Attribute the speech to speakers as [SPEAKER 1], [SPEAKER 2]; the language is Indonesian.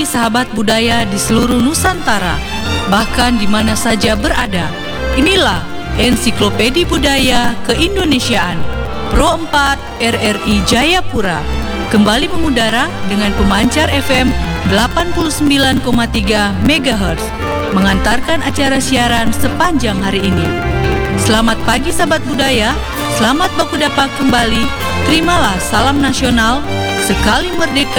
[SPEAKER 1] sahabat budaya di seluruh Nusantara, bahkan di mana saja berada. Inilah Ensiklopedia Budaya Keindonesiaan Pro 4 RRI Jayapura kembali mengudara dengan pemancar FM 89,3 MHz mengantarkan acara siaran sepanjang hari ini. Selamat pagi sahabat budaya, selamat baku dapat kembali. Terimalah salam nasional, sekali merdeka